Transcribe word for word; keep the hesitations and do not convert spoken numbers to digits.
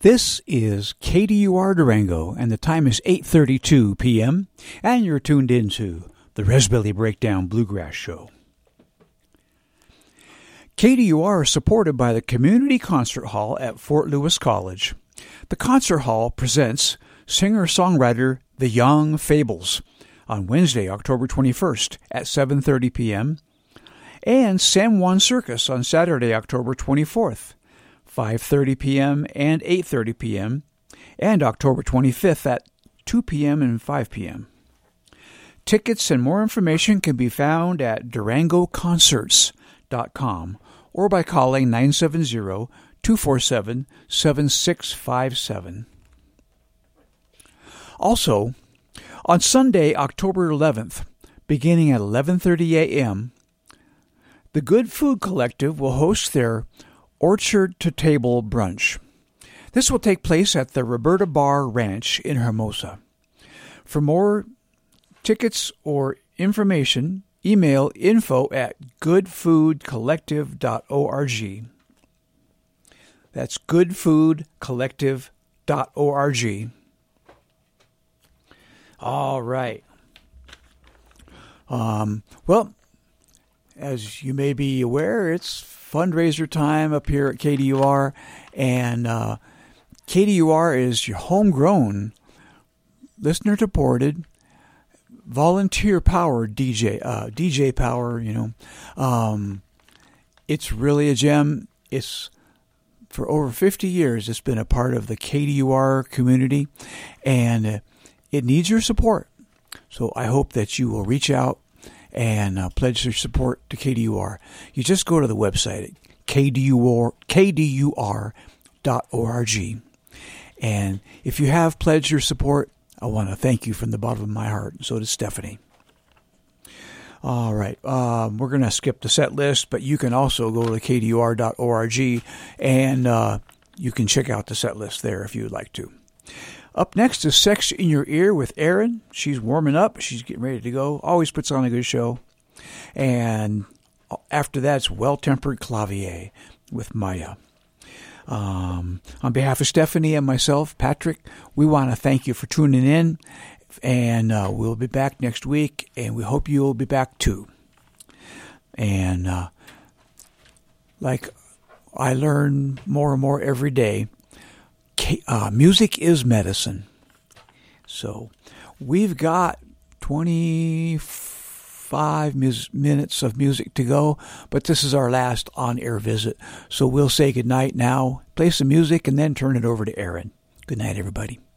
This is K D U R Durango, and the time is eight thirty-two p.m., and you're tuned into the Resbelly Breakdown Bluegrass Show. K D U R is supported by the Community Concert Hall at Fort Lewis College. The Concert Hall presents singer-songwriter The Young Fables on Wednesday, October twenty-first at seven thirty p.m., and San Juan Circus on Saturday, October twenty-fourth. five thirty p.m. and eight thirty p.m., and October twenty-fifth at two p.m. and five p.m. Tickets and more information can be found at durango concerts dot com or by calling nine seven zero, two four seven, seven six five seven. Also, on Sunday, October eleventh, beginning at eleven thirty a.m., the Good Food Collective will host their Orchard to Table Brunch. This will take place at the Roberta Bar Ranch in Hermosa. For more tickets or information, email info at good food collective dot org. That's good food collective dot org. All right. Um, well, as you may be aware, it's fundraiser time up here at K D U R, and uh, K D U R is your homegrown, listener-supported, volunteer-powered D J, uh, D J power. You know, um, it's really a gem. It's for over fifty years. It's been a part of the K D U R community, and uh, it needs your support. So I hope that you will reach out and uh, pledge your support to K D U R. You just go to the website at K D U R dot org. And if you have pledged your support, I want to thank you from the bottom of my heart. And so does Stephanie. All right. Um, we're going to skip the set list, but you can also go to K D U R dot org and uh, you can check out the set list there if you would like to. Up next is Sex in Your Ear with Erin. She's warming up. She's getting ready to go. Always puts on a good show. And after that, it's Well-Tempered Clavier with Maya. Um, on behalf of Stephanie and myself, Patrick, we want to thank you for tuning in. And uh, we'll be back next week, and we hope you'll be back too. And uh, like I learn more and more every day, Uh, music is medicine. So we've got twenty-five mus- minutes of music to go, but this is our last on-air visit. So we'll say goodnight now, play some music, and then turn it over to Erin. Good night, everybody.